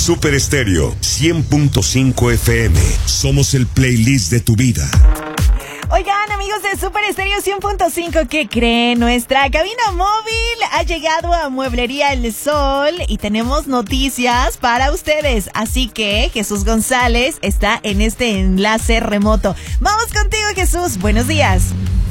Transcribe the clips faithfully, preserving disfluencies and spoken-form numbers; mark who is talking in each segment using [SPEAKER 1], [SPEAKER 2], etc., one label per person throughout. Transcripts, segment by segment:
[SPEAKER 1] Super Estéreo cien punto cinco F M. Somos el playlist de tu vida.
[SPEAKER 2] Oigan, amigos de Super Estéreo cien punto cinco, ¿qué creen? Nuestra cabina móvil ha llegado a Mueblería El Sol y tenemos noticias para ustedes. Así que Jesús González está en este enlace remoto. Vamos contigo, Jesús. Buenos días.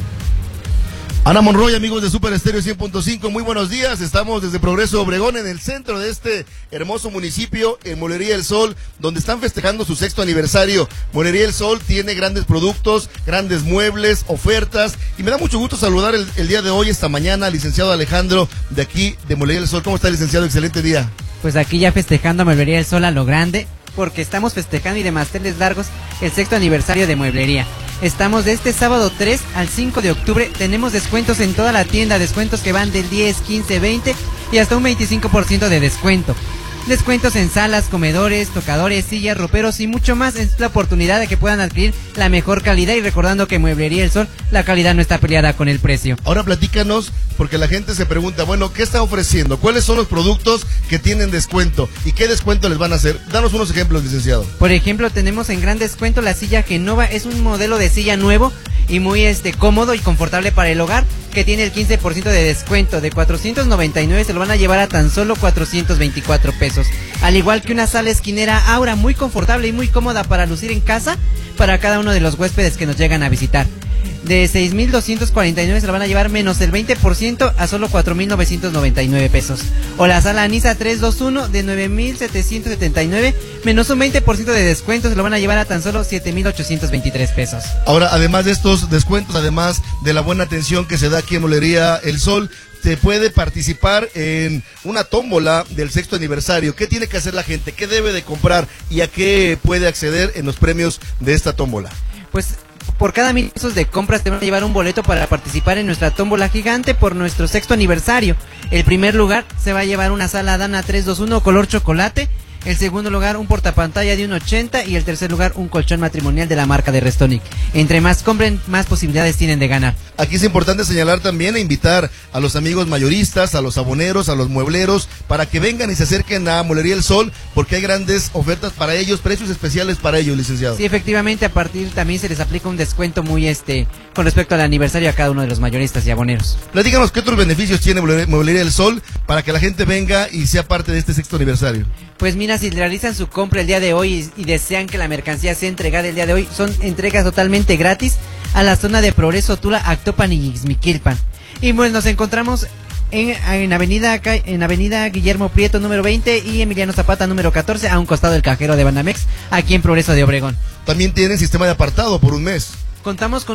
[SPEAKER 3] Ana Monroy, amigos de Super Estéreo cien punto cinco, muy buenos días. Estamos desde Progreso Obregón, en el centro de este hermoso municipio, en Mueblería El Sol, donde están festejando su sexto aniversario. Mueblería El Sol tiene grandes productos, grandes muebles, ofertas, y me da mucho gusto saludar el, el día de hoy, esta mañana, al licenciado Alejandro, de aquí, de Mueblería El Sol. ¿Cómo está, licenciado? Excelente día.
[SPEAKER 4] Pues aquí ya festejando Mueblería El Sol a lo grande, porque estamos festejando y de manteles largos el sexto aniversario de Mueblería. Estamos de este sábado tres al cinco de octubre, tenemos descuentos en toda la tienda, descuentos que van del diez, quince, veinte y hasta un veinticinco por ciento de descuento. Descuentos en salas, comedores, tocadores, sillas, roperos y mucho más. Es la oportunidad de que puedan adquirir la mejor calidad, y recordando que Mueblería El Sol, la calidad no está peleada con el precio.
[SPEAKER 3] Ahora platícanos, porque la gente se pregunta, bueno, ¿qué está ofreciendo? ¿Cuáles son los productos que tienen descuento? ¿Y qué descuento les van a hacer? Danos unos ejemplos, licenciado.
[SPEAKER 4] Por ejemplo, tenemos en gran descuento la silla Genova. Es un modelo de silla nuevo y muy este cómodo y confortable para el hogar, que tiene el quince por ciento de descuento. De cuatrocientos noventa y nueve se lo van a llevar a tan solo cuatrocientos veinticuatro pesos. Al igual que una sala esquinera Aura, muy confortable y muy cómoda para lucir en casa para cada uno de los huéspedes que nos llegan a visitar. De seis mil doscientos cuarenta y nueve se lo van a llevar menos el veinte por ciento a solo cuatro mil novecientos noventa y nueve pesos. O la sala Anisa trescientos veintiuno de nueve mil setecientos setenta y nueve menos un veinte por ciento de descuento, se lo van a llevar a tan solo siete mil ochocientos veintitrés pesos.
[SPEAKER 3] Ahora, además de estos descuentos, además de la buena atención que se da aquí en Mueblería El Sol, se puede participar en una tómbola del sexto aniversario. ¿Qué tiene que hacer la gente? ¿Qué debe de comprar? ¿Y a qué puede acceder en los premios de esta tómbola?
[SPEAKER 4] Pues por cada mil pesos de compras te van a llevar un boleto para participar en nuestra tómbola gigante por nuestro sexto aniversario. El primer lugar se va a llevar una sala Dana trescientos veintiuno color chocolate. El segundo lugar, un portapantalla de uno ochenta, y el tercer lugar, un colchón matrimonial de la marca de Restonic. Entre más compren, más posibilidades tienen de ganar.
[SPEAKER 3] Aquí es importante señalar también e invitar a los amigos mayoristas, a los aboneros, a los muebleros, para que vengan y se acerquen a Mueblería El Sol, porque hay grandes ofertas para ellos, precios especiales para ellos, licenciado.
[SPEAKER 4] Sí, efectivamente, a partir también se les aplica un descuento muy este con respecto al aniversario a cada uno de los mayoristas y aboneros.
[SPEAKER 3] Platícanos qué otros beneficios tiene Mueblería El Sol para que la gente venga y sea parte de este sexto aniversario.
[SPEAKER 4] Pues mira, si realizan su compra el día de hoy y, y desean que la mercancía sea entregada el día de hoy, son entregas totalmente gratis a la zona de Progreso, Tula, Actopan y Ixmiquilpan. Y pues nos encontramos en, en, avenida, en avenida Guillermo Prieto número veinte y Emiliano Zapata número catorce, a un costado del cajero de Banamex, aquí en Progreso de Obregón.
[SPEAKER 3] También tienen sistema de apartado por un mes.
[SPEAKER 4] Contamos con